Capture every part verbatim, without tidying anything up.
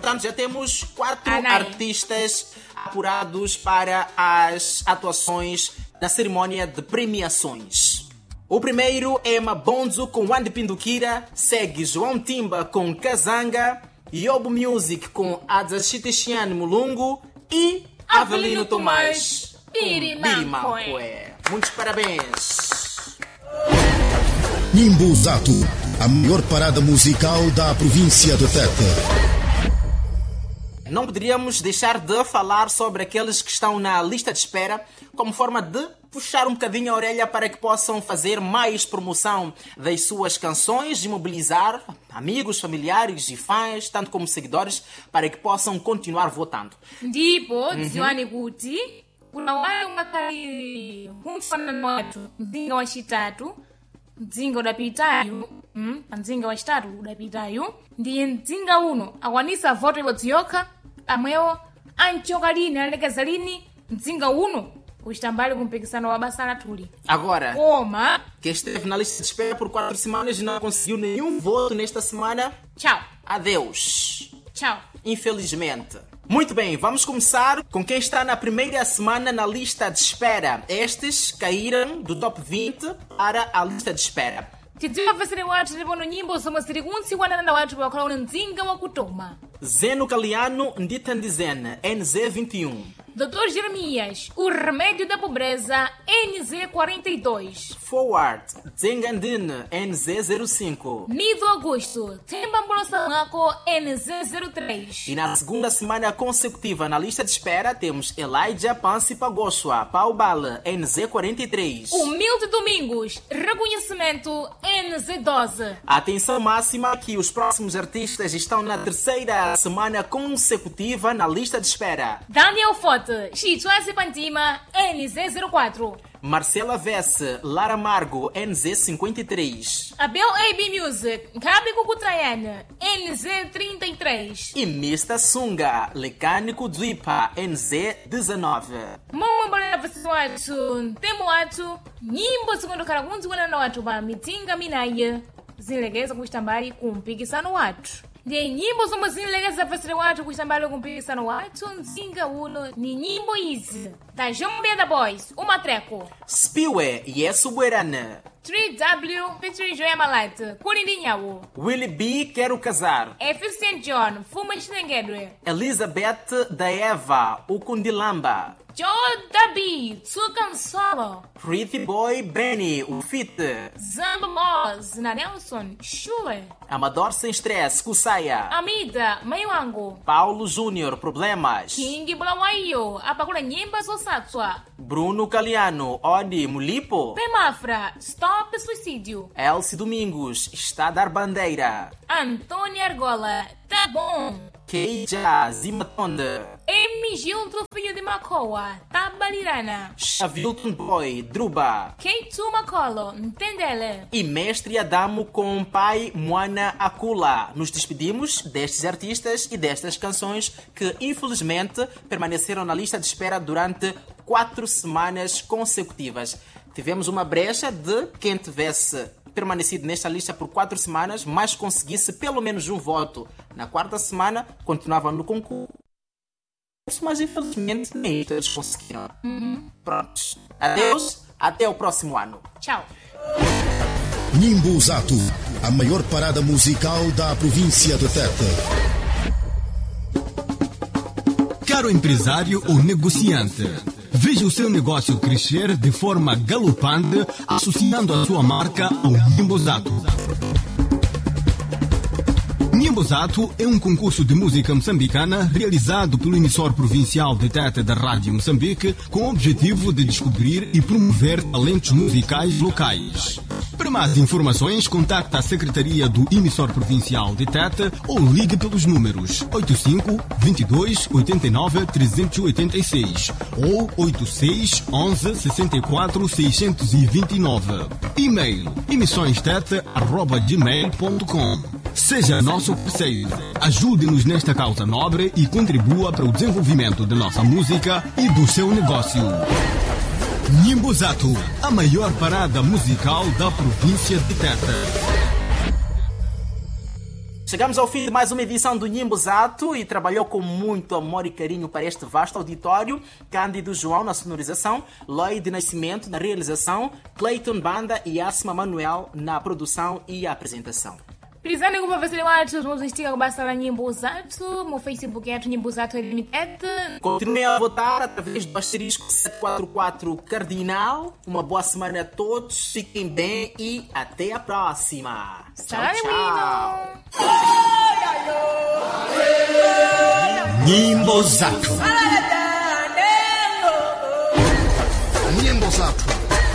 Portanto, já temos quatro Anai. artistas apurados para as atuações da cerimônia de premiações. O primeiro é Mabonzo com Wandi Pindukira, segue João Timba com Kazanga, Yobo Music com Adzachitixiane Mulungu e Avelino Tomás com Birimancoe. Muitos parabéns! Nimbuzato, a maior parada musical da província de Tete. Não poderíamos deixar de falar sobre aqueles que estão na lista de espera, como forma de puxar um bocadinho a orelha para que possam fazer mais promoção das suas canções e mobilizar amigos, familiares e fãs, tanto como seguidores, para que possam continuar votando. Ndipo dziwani kuti kuna wale ungakhali kumfanano wathu mdzinga wachitatu mdzinga udapitayu mm, pa mdzinga wachitatu udapitayu ndiye mdzinga uno akwanisa voto ibodzi yokha amwewo anchoka lini alekeza lini mdzinga uno uchita mbali com mpikisano wa basa lathuli. Agora, Koma quem esteve na lista de espera por quatro semanas e não conseguiu nenhum voto nesta semana, tchau adeus. tchau. Infelizmente. Muito bem, vamos começar com quem está na primeira semana na lista de espera. Estes caíram do top vinte para a lista de espera. tidziwa vasire wathu lipono nyimbo zomwe ziri kunsi kwananana wathu pakhala une mdzinga wakutoma. Zeno Caliano Nditandizene, N Z vinte e um. doutor Jeremias, o remédio da pobreza, N Z quarenta e dois. Forward, Zengandine, N Z zero cinco. Nido Augusto, Temba Mbolosanako, N Z zero três. E na segunda semana consecutiva na lista de espera temos Elijah Pansi Pagoshua, Paubala, N Z quarenta e três. Humilde Domingos, reconhecimento, N Z doze. Atenção máxima que os próximos artistas estão na terceira semana consecutiva na lista de espera. Daniel Fote, Chitwasi Pantima, N Z zero quatro. Marcela Vesse, Lara Margo, N Z cinquenta e três. Abel A B Music, Kabi Kukutrayana, N Z trinta e três. E Mista Sunga, Lecânico Dwipa, N Z dezenove. Momwe mbolera vasizi wathu, temo wathu, nyimbo zikondokhala kunzi kwanana wathu pa mitsinga minayi zinlekeza kuchita mbali ku mpikisano wathu. Ndiye nyimbo zomwe zinlekeza vasire wathu kuchita mbali ku mpikisano wathu mzinga uno ni nyimbo izi da Jombe da Boys, uma treco. Spiwe, Yesu Buerane. três W, featuring Joia Malite, Kulindinhawo. Willie B, Quero Casar. Efficient John, Fuma Chinengedwe. Elizabeth da Eva, Ukundilamba. Joe Dabi, Tsukan Solo. Pretty Boy Benny, o Fit. Zamba Moz, na Nelson, Shule. Amador Sem Stress, Kusaya. Amida, Maiwango. Paulo Júnior, Problemas. King Bulawayo, Apakula Nyimba Sosatsua. Bruno Caliano, Odi Mulipo. Pemafra, Stop Suicídio. Elsie Domingos, Está a Dar Bandeira. Antônia Argola, Tá Bom. Keija Zimatonda. M. Gildo Filho de Macoa, Tabalirana. Chavilton Boy, Druba. Keitu Macolo, Ntendele. E Mestre Adamo com Pai Moana Akula. Nos despedimos destes artistas e destas canções que infelizmente permaneceram na lista de espera durante quatro semanas consecutivas. Tivemos uma brecha de quem tivesse permanecido nesta lista por quatro semanas, mas conseguisse pelo menos um voto. Na quarta semana, continuava no concurso, mas infelizmente nem isso eles conseguiram. Uhum. Prontos. Adeus, até o próximo ano. Tchau. Nimbuzato, a maior parada musical da província de Tete. Caro empresário ou negociante, veja o seu negócio crescer de forma galopante associando a sua marca ao Nimbuzato. Nimbuzato é um concurso de música moçambicana realizado pelo emissor provincial de Tete da Rádio Moçambique com o objetivo de descobrir e promover talentos musicais locais. Para mais informações, contacte a Secretaria do Emissor Provincial de Tete ou ligue pelos números oitenta e cinco, vinte e dois, oitenta e nove, trezentos e oitenta e seis ou oitenta e seis, onze, sessenta e quatro, seiscentos e vinte e nove. E-mail emissõestete arroba gmail ponto com. Seja nosso parceiro. Ajude-nos nesta causa nobre e contribua para o desenvolvimento de nossa música e do seu negócio. Nimbuzato, a maior parada musical da província de Tete. Chegamos ao fim de mais uma edição do Nhimbozato e trabalhou com muito amor e carinho para este vasto auditório Cândido João na sonorização, Lloyd Nascimento na realização, Clayton Banda e Asma Manuel na produção e apresentação. Prisani kupa vasili watu tunazistika kubasa la Nyimbozato, no Facebook yetu Nyimbozato Limited. Continuem a votar através do asterisco sete quatro quatro Cardinal. Uma boa semana a todos, fiquem bem e até a próxima. Tchau, tchau. Nyimbozato. Nyimbozato.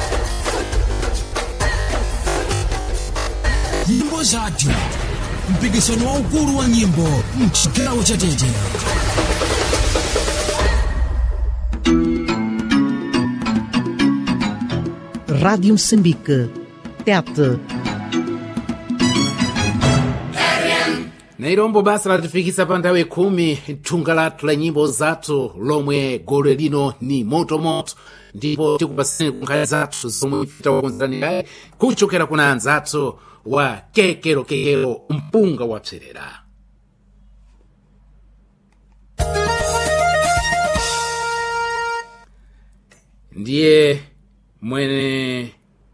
Nyimbozato, mpigisano waukulu wa nyimbo mchigawo cha Tete. Rádio Moçambique, Tete. Nairombo basa latifikisa pa nthawi khumi thunga lathu la nyimbo zathu lomwe gole lino ni motomoto ndipo tikupaseni kunkhani zathu zomwe ifita kukonzerani kaye kuchokera kuna anzathu wa kekero kekero mpunga wapserera. Ndiye mwene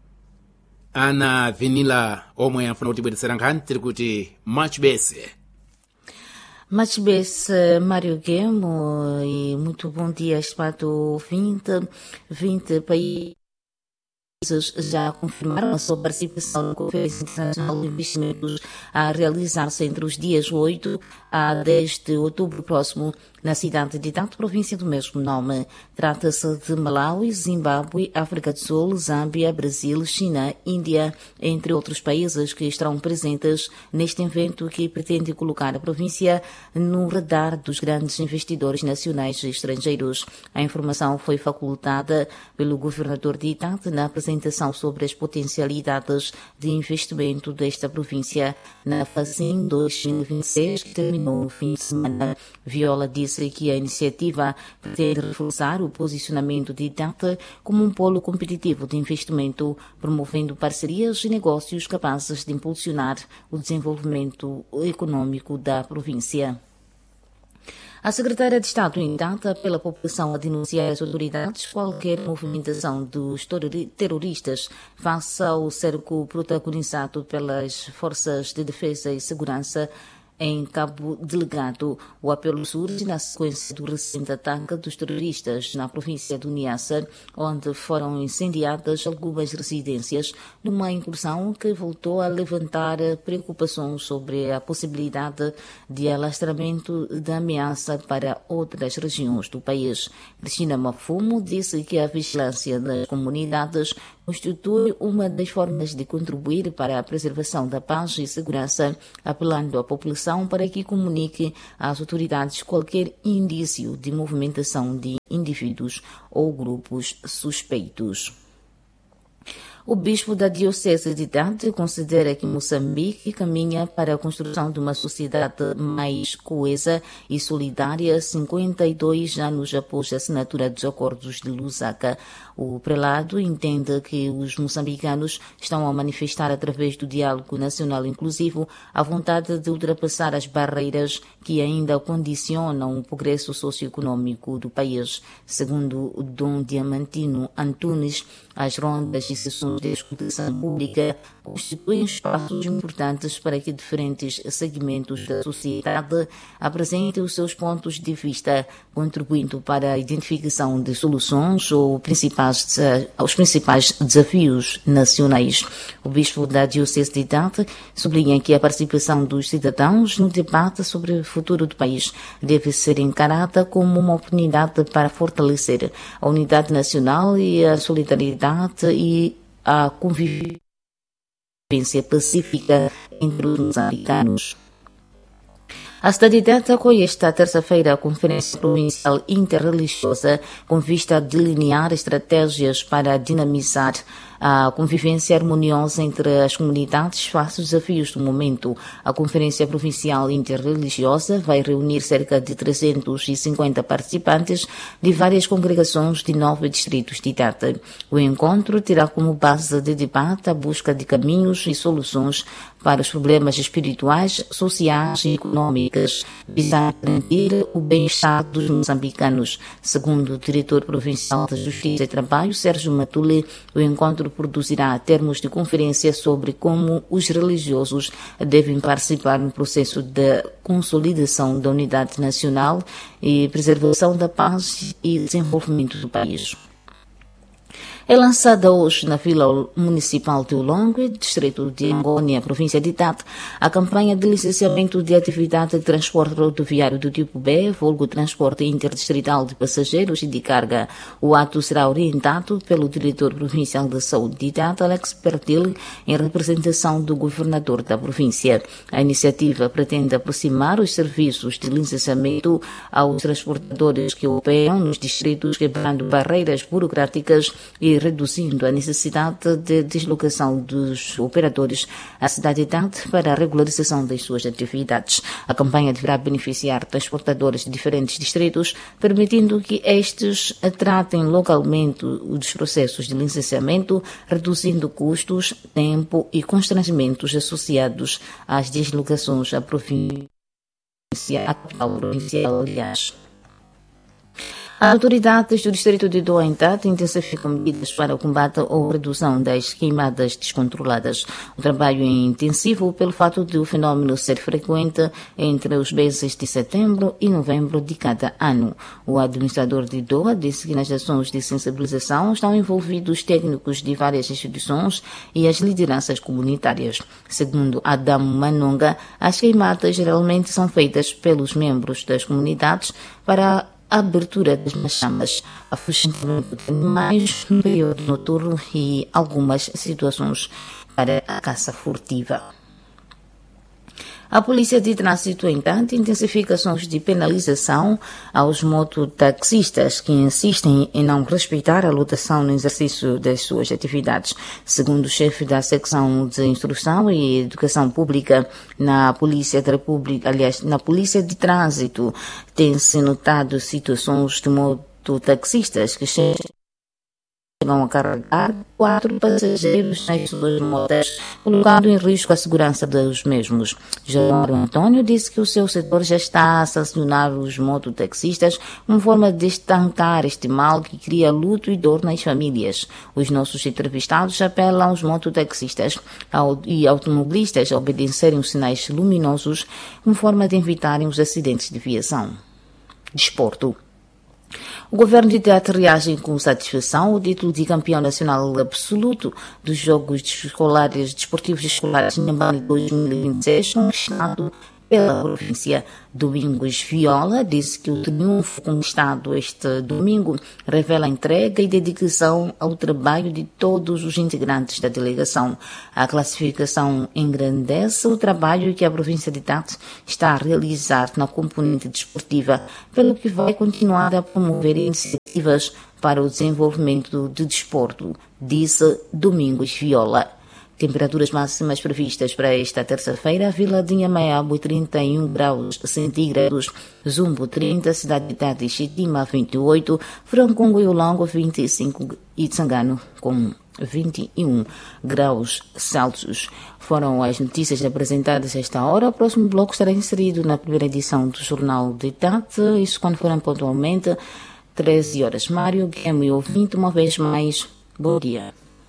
ana vinila omwe afuna kutibweresera nkhani tiri kuti machibese. Machibese, Mário Guemo, e muito bom dia, espato vinte, vinte países já confirmaram a sua participação na Conferência Internacional de Investimentos a realizar-se entre os dias oito a dez de outubro próximo na cidade de Tete, província do mesmo nome. Trata-se de Malawi, Zimbábue, África do Sul, Zâmbia, Brasil, China, Índia, entre outros países que estarão presentes neste evento que pretende colocar a província no radar dos grandes investidores nacionais e estrangeiros. A informação foi facultada pelo governador de Tete na apresentação sobre as potencialidades de investimento desta província na FACIM dois mil e vinte e seis, que terminou no fim de semana. Viola disse que a iniciativa pretende reforçar o posicionamento de Tete como um polo competitivo de investimento, promovendo parcerias e negócios capazes de impulsionar o desenvolvimento econômico da província. A secretária de Estado em Tete apela a população a denunciar às autoridades qualquer movimentação dos terroristas face ao cerco protagonizado pelas Forças de Defesa e Segurança em Cabo Delgado. O apelo surge na sequência do recente ataque dos terroristas na província do Niassa, onde foram incendiadas algumas residências, numa incursão que voltou a levantar preocupações sobre a possibilidade de alastramento da ameaça para outras regiões do país. Cristina Mafumo disse que a vigilância das comunidades constitui uma das formas de contribuir para a preservação da paz e segurança, apelando à população para que comunique às autoridades qualquer indício de movimentação de indivíduos ou grupos suspeitos. O bispo da Diocese de Tete considera que Moçambique caminha para a construção de uma sociedade mais coesa e solidária cinquenta e dois anos após a assinatura dos acordos de Lusaka. O prelado entende que os moçambicanos estão a manifestar através do diálogo nacional inclusivo a vontade de ultrapassar as barreiras que ainda condicionam o progresso socioeconômico do país. Segundo Dom Diamantino Antunes, as rondas e sessões de escutação pública constituem espaços importantes para que diferentes segmentos da sociedade apresentem os seus pontos de vista, contribuindo para a identificação de soluções ou principais, aos principais desafios nacionais. O bispo da Diocese de Tete sublinha que a participação dos cidadãos no debate sobre o futuro do país deve ser encarada como uma oportunidade para fortalecer a unidade nacional e a solidariedade e a convivência pacífica entre os moçambicanos. A cidade de Tete acolhe esta terça-feira a Conferência Provincial Interreligiosa com vista a delinear estratégias para dinamizar A convivência harmoniosa entre as comunidades face aos desafios do momento. A Conferência Provincial Interreligiosa vai reunir cerca de trezentos e cinquenta participantes de várias congregações de nove distritos de Tete. O encontro terá como base de debate a busca de caminhos e soluções para os problemas espirituais, sociais e econômicos, visando garantir o bem-estar dos moçambicanos. Segundo o diretor provincial da Justiça e Trabalho, Sérgio Matule, o encontro produzirá termos de conferência sobre como os religiosos devem participar no processo de consolidação da unidade nacional e preservação da paz e desenvolvimento do país. É lançada hoje na Vila Municipal de Ulongue, distrito de Angônia, província de Tete, a campanha de licenciamento de atividade de transporte rodoviário do tipo B, vulgo transporte interdistrital de passageiros e de carga. O ato será orientado pelo diretor provincial de saúde de Tete, Alex Pertil, em representação do governador da província. A iniciativa pretende aproximar os serviços de licenciamento aos transportadores que operam nos distritos, quebrando barreiras burocráticas e reduzindo a necessidade de deslocação dos operadores à cidade de Tete para a regularização das suas atividades. A campanha deverá beneficiar transportadores de diferentes distritos, permitindo que estes tratem localmente os processos de licenciamento, reduzindo custos, tempo e constrangimentos associados às deslocações à província, à capital provincial, aliás. As autoridades do distrito de Doa em Tete intensificam medidas para o combate ou redução das queimadas descontroladas. O trabalho é intensivo pelo fato de o fenômeno ser frequente entre os meses de setembro e novembro de cada ano. O administrador de Doa disse que nas ações de sensibilização estão envolvidos técnicos de várias instituições e as lideranças comunitárias. Segundo Adamo Manonga, as queimadas geralmente são feitas pelos membros das comunidades para a abertura das machamas, afugentamento de animais no período noturno e algumas situações para a caça furtiva. A Polícia de Trânsito, entanto, intensifica ações de penalização aos mototaxistas que insistem em não respeitar a lotação no exercício das suas atividades. Segundo o chefe da secção de Instrução e Educação Pública na Polícia da República, aliás, na Polícia de Trânsito, tem-se notado situações de mototaxistas que chegam a carregar quatro passageiros nas suas motas, colocando em risco a segurança dos mesmos. Januário Antônio disse que o seu setor já está a sancionar os mototaxistas como forma de estancar este mal que cria luto e dor nas famílias. Os nossos entrevistados apelam aos mototaxistas e automobilistas a obedecerem os sinais luminosos como forma de evitarem os acidentes de viação. Desporto. O governo de Tete reage com satisfação ao título de campeão nacional absoluto dos Jogos Escolares Desportivos Escolares Nhambane dois mil e vinte e seis, conquistado pela província. Domingos Viola disse que o triunfo conquistado este domingo revela a entrega e dedicação ao trabalho de todos os integrantes da delegação. A classificação engrandece o trabalho que a província de Tete está a realizar na componente desportiva, pelo que vai continuar a promover iniciativas para o desenvolvimento do desporto, disse Domingos Viola. Temperaturas máximas previstas para esta terça-feira: Vila de Inhamaiabu trinta e um graus centígrados, Zumbo trinta, Cidade de Tete e Xitima vinte e oito, Francongo e Ulongo vinte e cinco e Tsangano com vinte e um graus Celsius. Foram as notícias apresentadas a esta hora. O próximo bloco estará inserido na primeira edição do Jornal de Tete, isso quando forem pontualmente treze horas. Mário, Guilherme e ouvinte, uma vez mais, bom dia.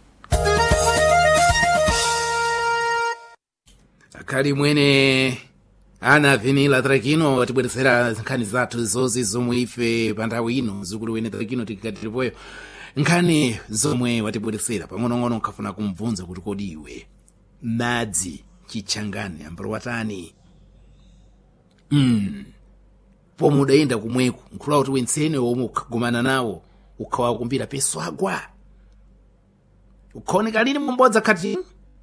Akali mwene ana vinila trakino watibweresera nkhani zathu zozi zomwe ife pa nthawi ino zukulu wene trakino tikatilipoyo nkhani zomwe watibweresera pang'onong'ono nkhafuna kumvunza kuti kodi iwe madzi chitchangani ambalo watani mm. pomwe udayenda kumweko nkhulawa kuti wentsene omwe ukhagumana nawo ukhawakumbira peso agwa ukhaoneka lini mumbodza khati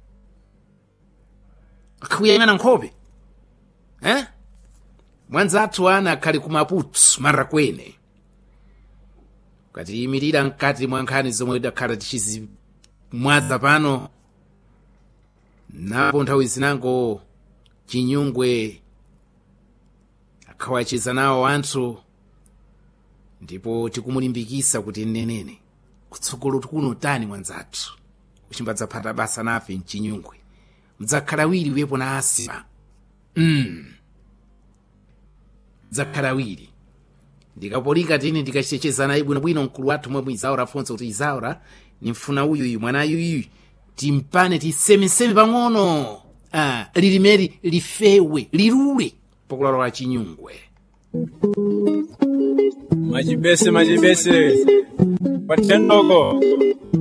akuyang'ana nkhope eh mwanzathu ana akhali ku Maputo mara kwene kati yimirira mkati mwa nkhani zomwe idakhala tichizi mwadza pano napo nthawi zinango chinyungwe akhawacheza nawo anthu ndipo tikumulimbikisa kuti nenene kutsogolo tikuno tani mwanzathu kuchimbadzaphata basa nafe mchinyungwe mdzakhala wiri wepo na asima mm. mdzakhala wiri ndikapolika tini ndikachechezana ibwinobwino mkulu wathu mwemwe Izaura Afonso kuti Izaura nimfuna uyuyu mwanayu yuyu timpane tisemeseme pang'ono ah, lilimeri lifewe lirule pokulalola chinyungwe. Majibese majibese watendoko